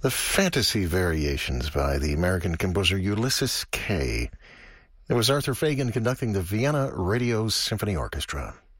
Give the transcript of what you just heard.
The Fantasy Variations by the American composer Ulysses Kay. There was Arthur Fagan conducting the Vienna Radio Symphony Orchestra.